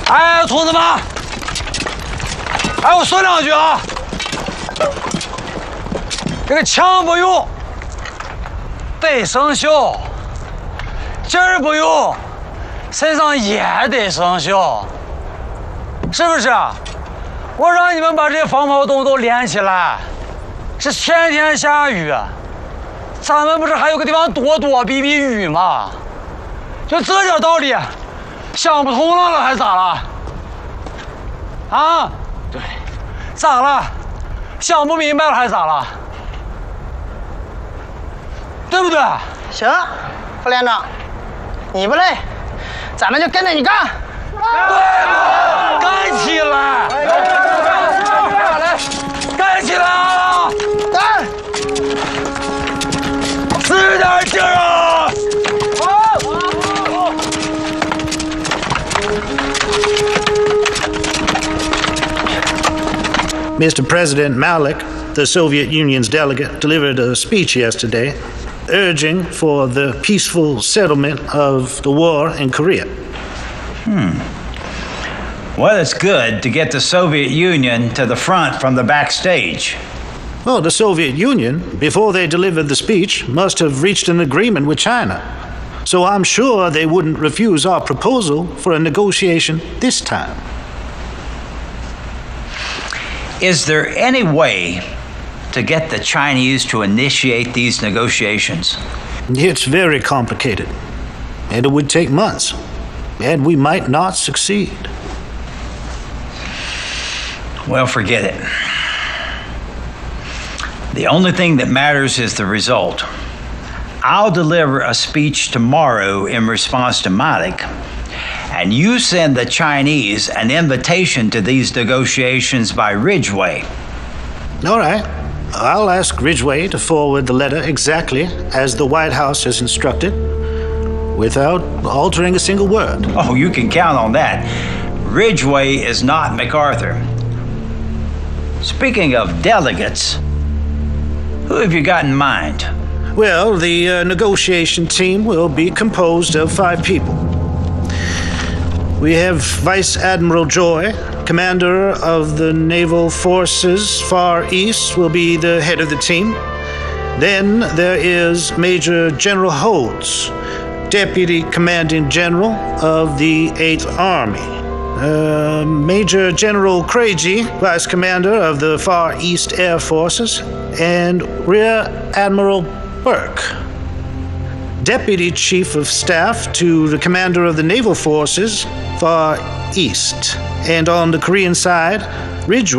哎，同志们，哎，我说两句啊。这个枪不用，得生效；劲儿不用，身上也得生效，是不是？我让你们把这些防炮洞都连起来，是天天下雨，咱们不是还有个地方躲避雨吗？就这点道理，想不通了还是咋了？啊？对，咋了？想不明白了还是咋了？对不对？ 行，副连长，你不累，咱们就跟着你干。 对，干起来！来，干起来啊！ 干！ 使点劲儿啊！好。 Mr. President Malik, the Soviet Union's delegate, delivered a speech yesterday urging for the peaceful settlement of the war in Korea. Well, it's good to get the Soviet Union to the front from the backstage. Well, the Soviet Union, before they delivered the speech, must have reached an agreement with China. So I'm sure they wouldn't refuse our proposal for a negotiation this time. Is there any way to get the Chinese to initiate these negotiations? It's very complicated, and it would take months, and we might not succeed. Well, forget it. The only thing that matters is the result. I'll deliver a speech tomorrow in response to Malik, and you send the Chinese an invitation to these negotiations by Ridgway. All right. I'll ask Ridgway to forward the letter exactly as the White House has instructed, without altering a single word. Oh, you can count on that. Ridgway is not MacArthur. Speaking of delegates, who have you got in mind? Well, the negotiation team will be composed of 5 people. We have Vice Admiral Joy, commander of the Naval Forces Far East, will be the head of the team. Then there is Major General Holtz, Deputy Commanding General of the 8th Army. Major General Craigie, Vice Commander of the Far East Air Forces, and Rear Admiral Burke, Deputy Chief of Staff to the Commander of the Naval Forces, Far East. And on the Korean side, Ridgway